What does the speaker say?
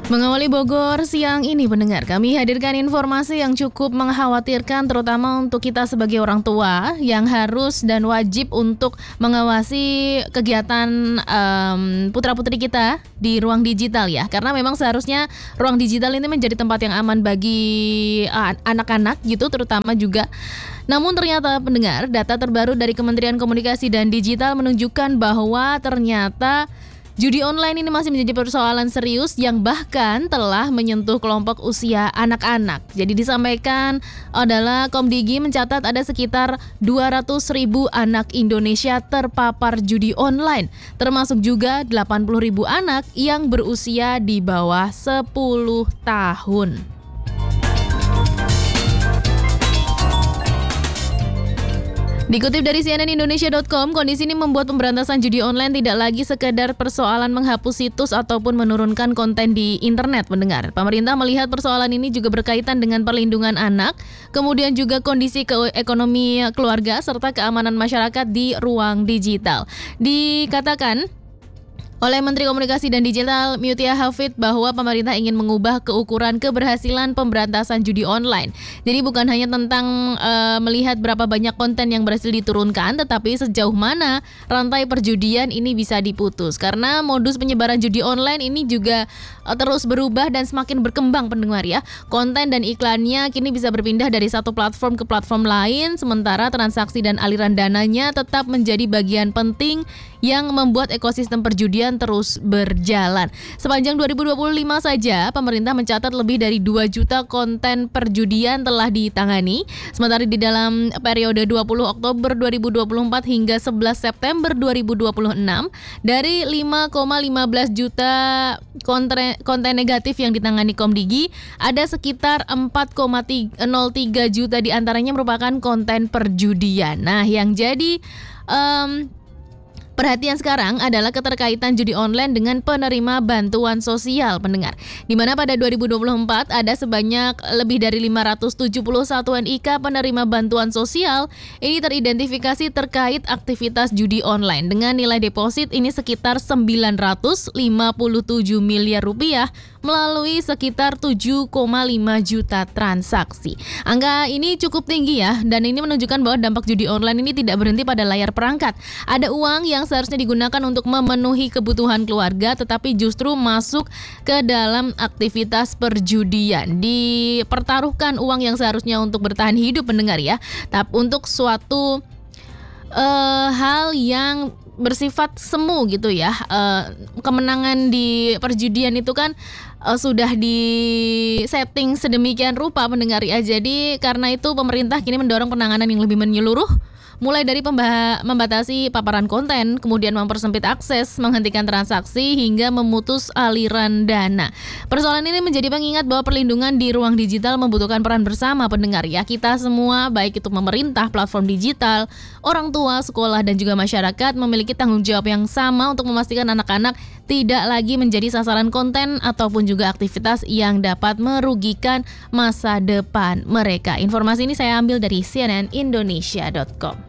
Mengawali Bogor siang ini pendengar, kami hadirkan informasi yang cukup mengkhawatirkan terutama untuk kita sebagai orang tua yang harus dan wajib untuk mengawasi kegiatan putra-putri kita di ruang digital ya. Karena memang seharusnya ruang digital ini menjadi tempat yang aman bagi anak-anak gitu terutama juga. Namun ternyata pendengar, data terbaru dari Kementerian Komunikasi dan Digital menunjukkan bahwa ternyata judi online ini masih menjadi persoalan serius yang bahkan telah menyentuh kelompok usia anak-anak. Jadi disampaikan adalah Komdigi mencatat ada sekitar 200.000 anak Indonesia terpapar judi online, termasuk juga 80.000 anak yang berusia di bawah 10 tahun. Dikutip dari cnnindonesia.com, kondisi ini membuat pemberantasan judi online tidak lagi sekedar persoalan menghapus situs ataupun menurunkan konten di internet, pendengar. Pemerintah melihat persoalan ini juga berkaitan dengan perlindungan anak, kemudian juga kondisi ekonomi keluarga, serta keamanan masyarakat di ruang digital. Dikatakan oleh Menteri Komunikasi dan Digital Mutia Hafid bahwa pemerintah ingin mengubah keukuran keberhasilan pemberantasan judi online. Jadi bukan hanya tentang melihat berapa banyak konten yang berhasil diturunkan, tetapi sejauh mana rantai perjudian ini bisa diputus. Karena modus penyebaran judi online ini juga terus berubah dan semakin berkembang, pendengar ya. Konten dan iklannya kini bisa berpindah dari satu platform ke platform lain, sementara transaksi dan aliran dananya tetap menjadi bagian penting yang membuat ekosistem perjudian terus berjalan. Sepanjang 2025 saja, pemerintah mencatat lebih dari 2 juta konten perjudian telah ditangani. Sementara di dalam periode 20 Oktober 2024 hingga 11 September 2026, dari 5,15 juta konten negatif yang ditangani Komdigi, ada sekitar 4,03 juta diantaranya merupakan konten perjudian. Nah, yang jadi perhatian sekarang adalah keterkaitan judi online dengan penerima bantuan sosial, pendengar. Di mana pada 2024 ada sebanyak lebih dari 571 NIK penerima bantuan sosial ini teridentifikasi terkait aktivitas judi online dengan nilai deposit ini sekitar 957 miliar rupiah melalui sekitar 7,5 juta transaksi. Angka ini cukup tinggi ya, dan ini menunjukkan bahwa dampak judi online ini tidak berhenti pada layar perangkat. Ada uang yang seharusnya digunakan untuk memenuhi kebutuhan keluarga, tetapi justru masuk ke dalam aktivitas perjudian. Dipertaruhkan uang yang seharusnya untuk bertahan hidup, pendengar ya, tapi untuk suatu hal yang bersifat semu gitu ya. Kemenangan di perjudian itu kan sudah di setting sedemikian rupa, pendengar ya. Jadi karena itu pemerintah kini mendorong penanganan yang lebih menyeluruh, mulai dari membatasi paparan konten, kemudian mempersempit akses, menghentikan transaksi, hingga memutus aliran dana. Persoalan ini menjadi pengingat bahwa perlindungan di ruang digital membutuhkan peran bersama, pendengar ya. Kita semua, baik itu pemerintah, platform digital, orang tua, sekolah, dan juga masyarakat memiliki tanggung jawab yang sama untuk memastikan anak-anak tidak lagi menjadi sasaran konten ataupun juga aktivitas yang dapat merugikan masa depan mereka. Informasi ini saya ambil dari cnnindonesia.com.